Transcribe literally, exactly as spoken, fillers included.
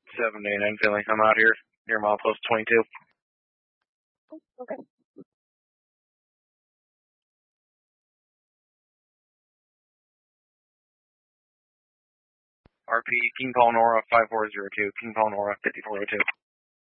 seven eight nine Finley, I'm out here near milepost twenty-two. Okay. R P King Paul Nora five four zero two, King Paul Nora fifty-four oh two.